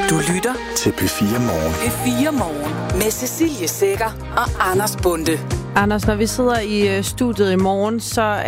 Du lytter til P4 Morgen. P4 Morgen med Cecilie Sækker og Anders Bonde. Anders, når vi sidder i studiet i morgen,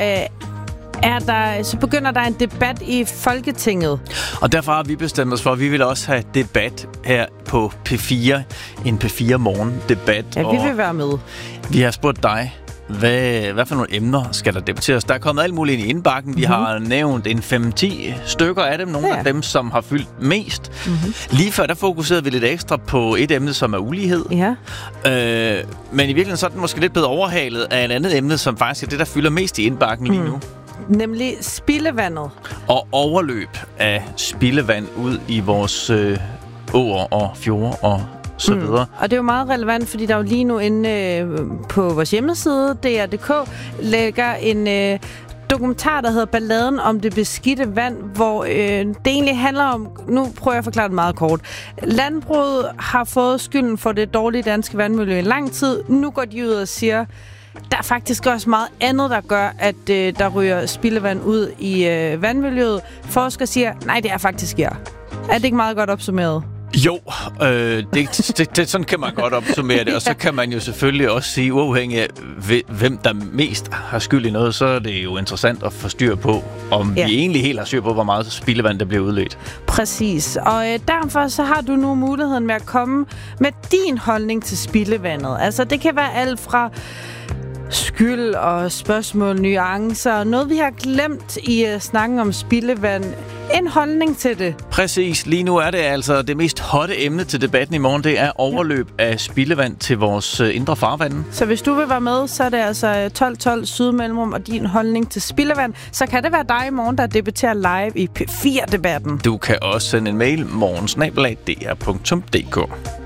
så begynder der en debat i Folketinget. Og derfor har vi bestemt os for, at vi vil også have debat her på P4. En P4 Morgen-debat. Ja, vi vil være med. Vi har spurgt dig, hvad for nogle emner skal der debatteres? Der er kommet alt muligt ind i indbakken. Vi har nævnt en 5-10 stykker af dem. Nogle af dem, som har fyldt mest. Lige før, der fokuserede vi lidt ekstra på et emne, som er ulighed. Ja. Men i virkeligheden så er den måske lidt blevet overhalet af et andet emne, som faktisk er det, der fylder mest i indbakken lige nu. Nemlig spildevandet. Og overløb af spildevand ud i vores åer og fjorde og så videre. Og det er jo meget relevant, fordi der er jo lige nu inde på vores hjemmeside, DR.dk, lægger en dokumentar, der hedder Balladen om det beskidte vand, hvor det egentlig handler om, nu prøver jeg at forklare det meget kort. Landbruget har fået skylden for det dårlige danske vandmiljø i lang tid. Nu går de ud og siger, der er faktisk også meget andet, der gør, at der ryger spildevand ud i vandmiljøet. Forskere siger, nej, det er faktisk jer. Er det ikke meget godt opsummeret? Jo, sådan kan man godt opsummere det. Og så kan man jo selvfølgelig også sige, uafhængig af hvem der mest har skyld i noget, så er det jo interessant at få styr på, om vi egentlig helt har styr på, hvor meget spildevand der bliver udledt. Præcis. Og derfor så har du nu muligheden med at komme med din holdning til spildevandet. Altså, det kan være alt fra skyld og spørgsmål, nuancer, noget vi har glemt i snakken om spildevand. En holdning til det. Præcis. Lige nu er det altså det mest hotte emne til debatten i morgen. Det er overløb af spildevand til vores indre farvande. Så hvis du vil være med, så er det altså 12 Sydmellemrum og din holdning til spildevand. Så kan det være dig i morgen, der debatterer live i P4-debatten. Du kan også sende en mail morgen@dr.dk.